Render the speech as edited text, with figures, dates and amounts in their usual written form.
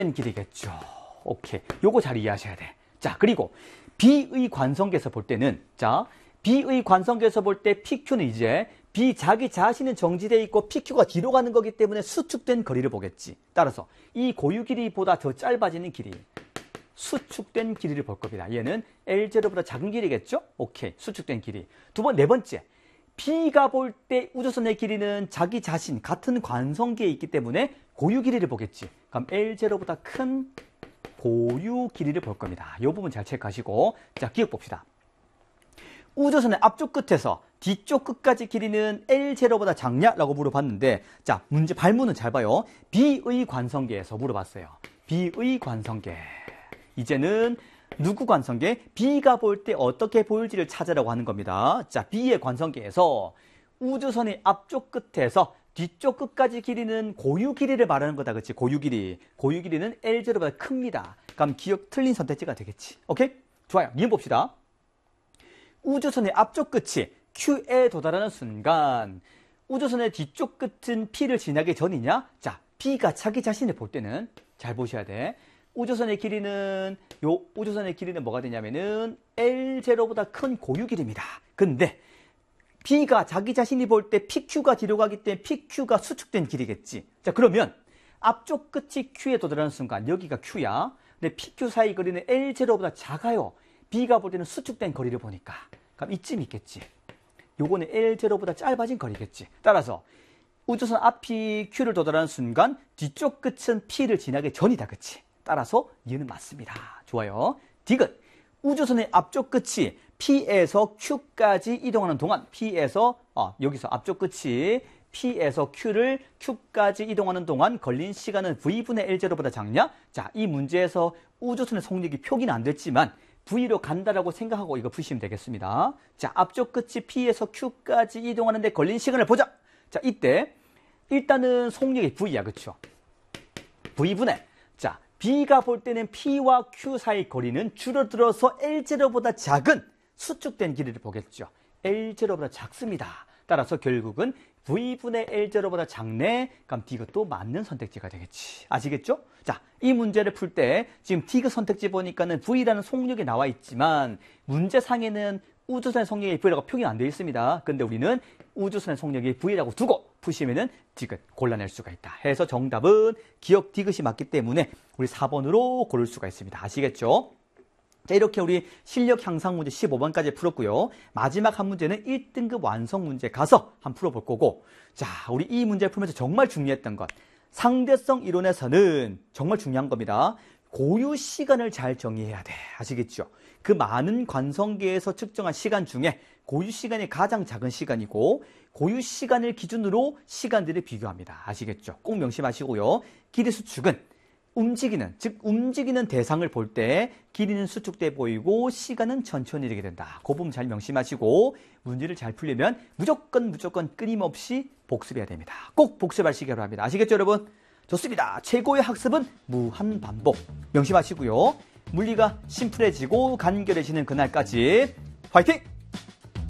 길이겠죠. 오케이. 요거 잘 이해하셔야 돼. 자, 그리고 B의 관성계에서 볼 때는, 자, B의 관성계에서 볼 때 PQ는 이제 B 자기 자신은 정지되어 있고 PQ가 뒤로 가는 거기 때문에 수축된 거리를 보겠지. 따라서 이 고유 길이보다 더 짧아지는 길이, 수축된 길이를 볼 겁니다. 얘는 L0보다 작은 길이겠죠? 오케이. 수축된 길이. 네 번째. B가 볼 때 우주선의 길이는 자기 자신 같은 관성계에 있기 때문에 고유 길이를 보겠지. 그럼 L0보다 큰 고유 길이를 볼 겁니다. 이 부분 잘 체크하시고, 자, 기억 봅시다. 우주선의 앞쪽 끝에서 뒤쪽 끝까지 길이는 L0보다 작냐라고 물어봤는데, 자, 문제 발문은 잘 봐요. B의 관성계에서 물어봤어요. B의 관성계. 이제는 누구 관성계? B가 볼 때 어떻게 보일지를 찾으라고 하는 겁니다. 자, B의 관성계에서 우주선의 앞쪽 끝에서 뒤쪽 끝까지 길이는 고유 길이를 말하는 거다. 그치? 고유 길이. 고유 길이는 L0보다 큽니다. 그럼 기억 틀린 선택지가 되겠지. 오케이? 좋아요. 니은 봅시다. 우주선의 앞쪽 끝이 Q에 도달하는 순간 우주선의 뒤쪽 끝은 P를 지나기 전이냐? 자, B가 자기 자신을 볼 때는 잘 보셔야 돼. 우주선의 길이는 뭐가 되냐면은 L0보다 큰 고유 길이입니다. 근데 B가 자기 자신이 볼 때 PQ가 뒤로 가기 때문에 PQ가 수축된 길이겠지. 자, 그러면 앞쪽 끝이 Q에 도달하는 순간 여기가 Q야. 근데 PQ 사이 거리는 L0보다 작아요. B가 볼 때는 수축된 거리를 보니까. 그럼 이쯤 있겠지. 요거는 L0보다 짧아진 거리겠지. 따라서 우주선 앞이 Q를 도달하는 순간 뒤쪽 끝은 P를 지나기 전이다. 그치? 따라서 얘는 맞습니다. 좋아요. 디귿. 우주선의 앞쪽 끝이 P에서 Q까지 이동하는 동안 여기서 앞쪽 끝이 P에서 Q까지 이동하는 동안 걸린 시간은 V분의 L0보다 작냐? 자, 이 문제에서 우주선의 속력이 표기는 안 됐지만 V로 간다라고 생각하고 이거 푸시면 되겠습니다. 자, 앞쪽 끝이 P에서 Q까지 이동하는데 걸린 시간을 보자. 자, 이때 일단은 속력이 V야. 그쵸? V분의, 자, B가 볼 때는 P와 Q 사이 거리는 줄어들어서 L0보다 작은 수축된 길이를 보겠죠. L0보다 작습니다. 따라서 결국은 V분의 L0보다 작네. 그럼 디귿도 맞는 선택지가 되겠지. 아시겠죠? 자, 이 문제를 풀 때 지금 디귿 선택지 보니까는 V라는 속력이 나와 있지만 문제상에는 우주선의 속력이 V라고 표기 안 되어 있습니다. 근데 우리는 우주선의 속력이 V라고 두고 푸시면은 디귿 골라낼 수가 있다. 해서 정답은 기억 디귿이 맞기 때문에 우리 4번으로 고를 수가 있습니다. 아시겠죠? 자, 이렇게 우리 실력 향상 문제 15번까지 풀었고요. 마지막 한 문제는 1등급 완성 문제 가서 한번 풀어볼 거고, 자, 우리 이 문제 풀면서 정말 중요했던 것, 상대성 이론에서는 정말 중요한 겁니다. 고유 시간을 잘 정의해야 돼. 아시겠죠? 그 많은 관성계에서 측정한 시간 중에 고유 시간이 가장 작은 시간이고 고유 시간을 기준으로 시간들을 비교합니다. 아시겠죠? 꼭 명심하시고요. 길이 수축은 움직이는 대상을 볼 때 길이는 수축돼 보이고 시간은 천천히 되게 된다. 그 부분 잘 명심하시고 문제를 잘 풀려면 무조건 끊임없이 복습해야 됩니다. 꼭 복습하시기 바랍니다. 아시겠죠, 여러분? 좋습니다. 최고의 학습은 무한 반복. 명심하시고요. 물리가 심플해지고 간결해지는 그날까지 화이팅!